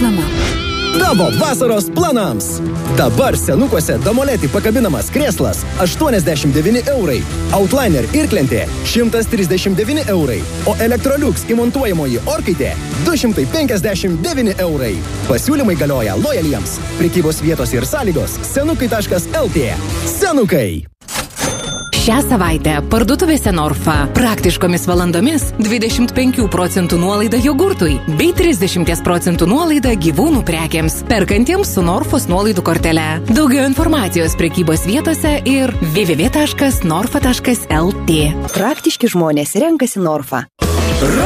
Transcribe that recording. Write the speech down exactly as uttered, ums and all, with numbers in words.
reklama. Tavo vasaros planams. Dabar senukuose Damoletį pakabinamas krėslas aštuoniasdešimt devyni eurai, Outliner irklentė šimtas trisdešimt devyni eurai, o Electrolux įmontuojamoji orkaitė du šimtai penkiasdešimt devyni eurai. Pasiūlymai galioja lojaliems. Prekybos vietos ir sąlygos senukai taškas lt. Senukai. Šią savaitę parduotuvėse Norfa praktiškomis valandomis dvidešimt penkių procentų nuolaida jogurtui bei trisdešimt procentų nuolaida gyvūnų prekiams perkantiems su Norfos nuolaidų kortele. Daugiau informacijos prekybos vietose ir w w w taškas norfa taškas lt. Praktiški žmonės renkasi Norfa.